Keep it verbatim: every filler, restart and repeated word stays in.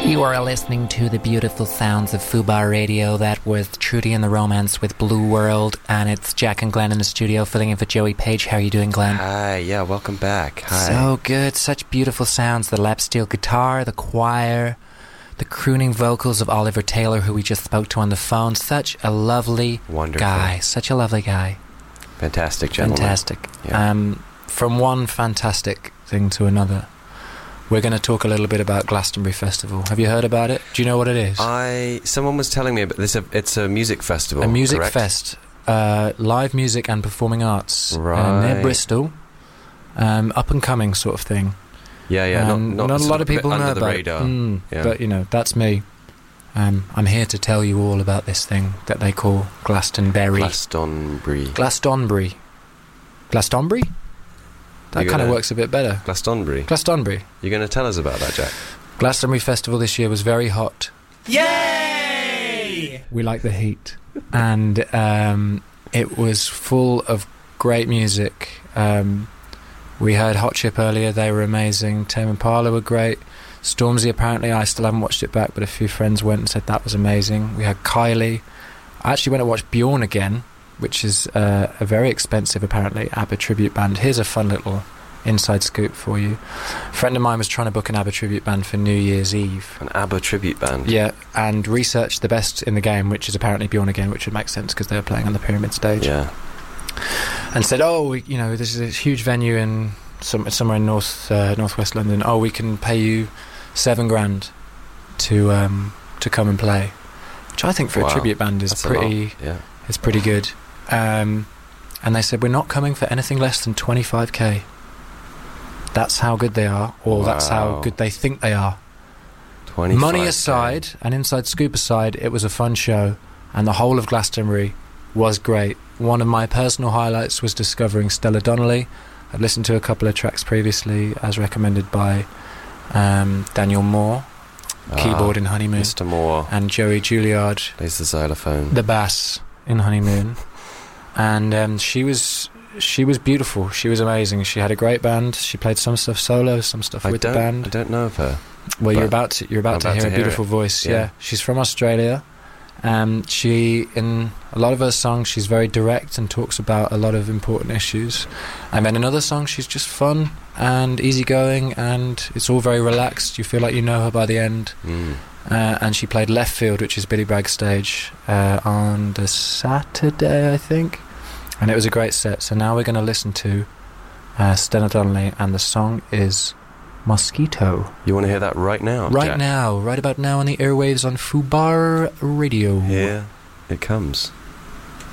You are listening to the beautiful sounds of Fubar Radio. That was Trudy and the Romance with Blue World, and it's Jack and Glenn in the studio filling in for Joey Page. How are you doing, Glenn? Hi, yeah, welcome back. Hi. So good, such beautiful sounds. The lap steel guitar, the choir, the crooning vocals of Oliver Taylor, who we just spoke to on the phone. Such a lovely Wonderful. guy. Such a lovely guy. Fantastic gentleman. Fantastic. Yeah. Um, from one fantastic thing to another, we're going to talk a little bit about Glastonbury Festival. Have you heard about it? Do you know what it is? I someone was telling me about this. It's a music festival. A music correct? fest, uh, live music and performing arts, Right. uh, near Bristol, um, up and coming sort of thing. Yeah, yeah. Um, not, not, not a lot of bit people under know the about radar. it. Mm, Yeah. But you know, that's me. Um, I'm here to tell you all about this thing that they call Glastonbury. Glastonbury. Glastonbury. Glastonbury? That You're kind of gonna- works a bit better. Glastonbury. Glastonbury. You're going to tell us about that, Jack? Glastonbury Festival this year was very hot. Yay! We like the heat. And um, it was full of great music. Um, we heard Hot Chip earlier. They were amazing. Tame Impala were great. Stormzy, apparently, I still haven't watched it back, but a few friends went and said that was amazing. We had Kylie. I actually went to watch Bjorn again, which is uh, a very expensive, apparently, ABBA tribute band. Here's a fun little inside scoop for you. A friend of mine was trying to book an ABBA tribute band for New Year's Eve. An ABBA tribute band? Yeah, and researched the best in the game, which is apparently Bjorn again, which would make sense because they were playing on the Pyramid stage. Yeah. And said, oh, we, you know, this is a huge venue in some, somewhere in north uh, northwest London. Oh, we can pay you seven grand to um, to come and play, which I think for Wow. a tribute band is That's a pretty lot. Yeah. is pretty good. Um, and they said, we're not coming for anything less than twenty-five k. That's how good they are, or that's how Wow. good they think they are. twenty-five Money aside, and inside scoop aside, it was a fun show, and the whole of Glastonbury was great. One of my personal highlights was discovering Stella Donnelly. I'd listened to a couple of tracks previously, as recommended by um, Daniel Moore, Ah, keyboard in Honeymoon, Mister Moore and Joey Juilliard, plays the xylophone. the bass in Honeymoon. And um, she was she was beautiful. She was amazing. She had a great band. She played some stuff solo, some stuff I with don't, the band. I don't know of her. Well, you're but about to you're about, I'm to about hear to a hear beautiful it. voice. Yeah. Yeah. She's from Australia. Um, she in a lot of her songs she's very direct and talks about a lot of important issues. And then another song she's just fun and easygoing, and it's all very relaxed. You feel like you know her by the end. Mm. Uh, and she played Left Field, which is Billy Bragg's stage, uh, on the Saturday, I think. And it was a great set. So now we're going to listen to uh, Stella Donnelly, and the song is Mosquito. You want to hear that right now, Right Jack? now, right about now on the airwaves on Fubar Radio. Here it comes.